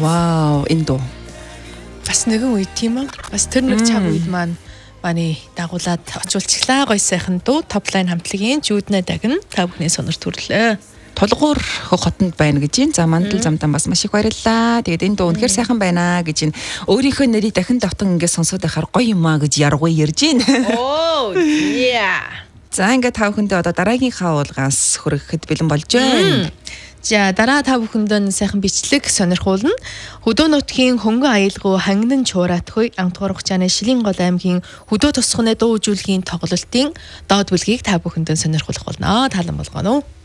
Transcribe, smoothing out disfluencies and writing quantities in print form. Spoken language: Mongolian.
Вау, энэ дуу. Бас нэгэн үед тийм үү? Бас тэр нэг цаг үед маань манай дагуулад очуулчихлаа гоё сайхан дуу топлайн хамтлагийн Жүүднэ дагна та бүхний сонор төрлөө. Тулгуур хотод байна гэж юм. За мандал замдан бас маш их баярлалаа. Тэгээд энэ дуу үнэхээр сайхан байна гэж энэ өөрийнхөө нэрийг дахин давтан ингээд сонсоод байхаар гоё юм аа гэж яргуу ярьж байна. Оо, yeah. За ингээд та бүхэндээ одоо дараагийнхаа уулгаас хүрэхэд бэлэн болж байна. За дараа та бүхэндээ сайхан бичлэг сонирхуулна. Хөдөө нутгийн хөнгөн аялгау хангин чуураатгүй амтгуур хугацааны Шилэн гол аймгийн хөдөө тосгоны дуу үзүүлгийн тоглолтын доод бүлгийг та бүхэндээ сонирхуулах болно. Таалан болгоно уу?